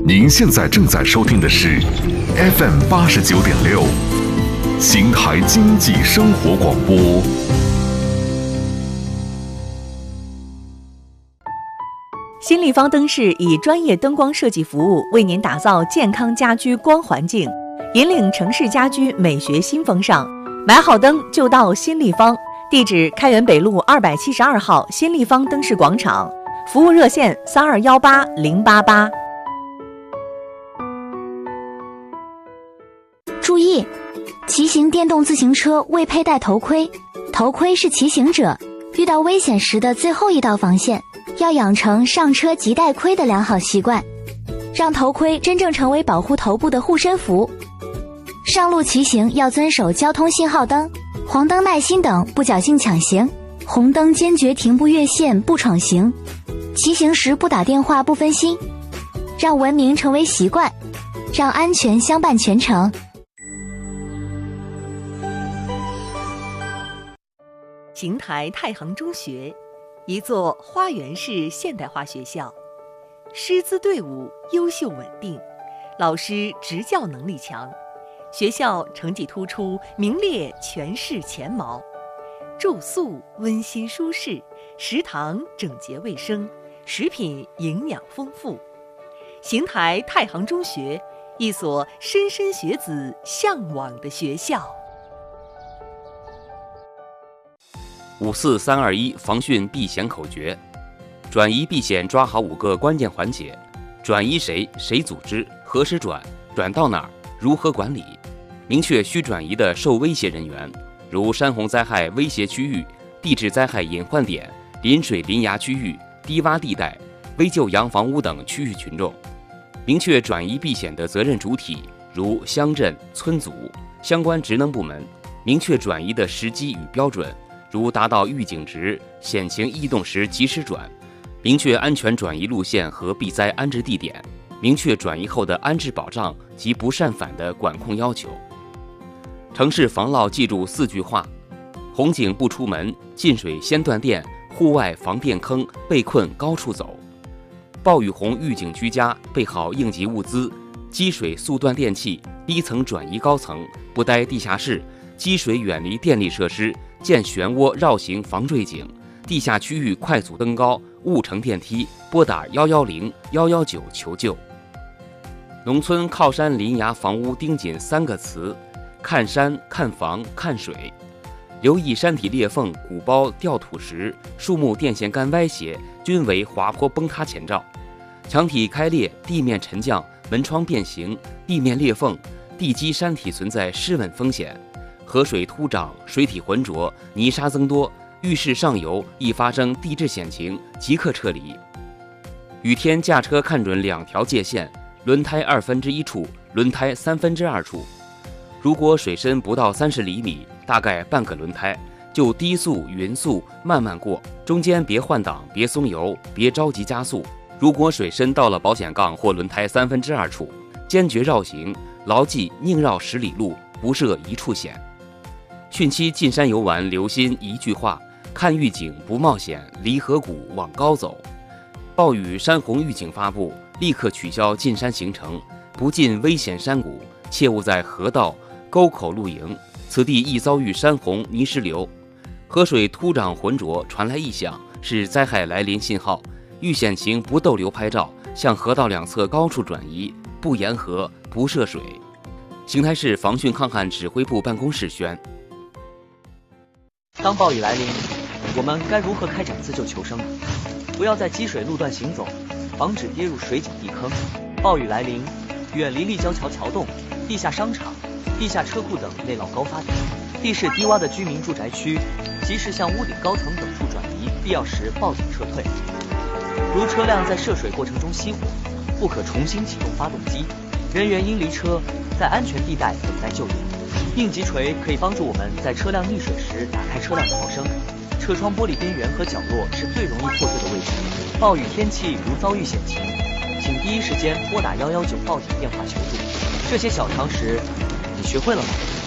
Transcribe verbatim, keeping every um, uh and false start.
您现在正在收听的是 F M 八十九点六，邢台经济生活广播。 新立方灯饰以专业灯光设计服务，为您打造健康家居光环境，引领城市家居美学新风尚。买好灯就到新立方，地址开元北路二百七十二号新立方灯饰广场，服务热线三二幺八零八八。 注意，骑行电动自行车未佩戴头盔，头盔是骑行者遇到危险时的最后一道防线，要养成上车即戴盔的良好习惯，让头盔真正成为保护头部的护身符。上路骑行要遵守交通信号灯、黄灯耐心等，不侥幸抢行，红灯坚决停步越线不闯行，骑行时不打电话不分心，让文明成为习惯，让安全相伴全程。 邢台太行中学，一座花园式现代化学校，师资队伍优秀稳定，老师执教能力强，学校成绩突出，名列全市前茅。住宿温馨舒适，食堂整洁卫生，食品营养丰富。邢台太行中学，一所莘莘学子向往的学校。 五四三二一防汛避险口诀：转移避险抓好五个关键环节，转移谁、谁组织、何时转、转到哪儿、如何管理，明确需转移的受威胁人员，如山洪灾害威胁区域、地质灾害隐患点、临水临崖区域、低洼地带、危旧洋房屋等区域群众，明确转移避险的责任主体，如乡镇、村组、相关职能部门，明确转移的时机与标准，如达到预警值、险情异动时及时转，明确安全转移路线和避灾安置地点，明确转移后的安置保障及不擅返的管控要求。城市防涝记住四句话：洪警不出门，进水先断电，户外防电坑，被困高处走。暴雨洪预警居家，备好应急物资，积水速断电器，低层转移高层，不待地下室，积水远离电力设施，建漩涡绕行防坠井，地下区域快速登高，勿乘电梯，拨打一一零、一一九求救。农村靠山临崖房屋盯紧三个词：看山、看房、看水。留意山体裂缝、鼓包、掉土石、树木电线杆歪斜，均为滑坡崩塌前兆。墙体开裂、地面沉降、门窗变形、地面裂缝、地基山体存在失稳风险。河水突涨、水体浑浊、泥沙增多，浴室上游易发生地质险情，即刻撤离。雨天驾车看准两条界限：轮胎二分之一处、轮胎三分之二处。如果水深不到三十厘米，大概半个轮胎，就低速、匀速慢慢过，中间别换挡、别松油、别着急加速。如果水深到了保险杠或轮胎三分之二处，坚决绕行，牢记宁绕十里路，不涉一处险。汛期进山游玩，留心一句话：看预警不冒险，离河谷往高走。暴雨山洪预警发布，立刻取消进山行程，不进危险山谷，切勿在河道、沟口露营，此地易遭遇山洪泥石流。河水突涨浑浊，传来异响，是灾害来临信号。遇险情不逗留拍照，向河道两侧高处转移，不沿河，不涉水。邢台市防汛抗旱指挥部办公室宣。 当暴雨来临，我们该如何开展自救求生呢？不要在积水路段行走，防止跌入水井地坑。暴雨来临，远离立交桥桥洞、地下商场、地下车库等内涝高发点，地势低洼的居民住宅区，及时向屋顶高层等处转移，必要时报警撤退。如车辆在涉水过程中熄火，不可重新启动发动机，人员应离车，在安全地带等待救援。应急锤可以帮助我们在车辆溺水时打开车辆逃生，车窗玻璃边缘和角落是最容易破碎的位置。暴雨天气如遭遇险情，请第一时间拨打一一九报警电话求助。这些小常识，你学会了吗？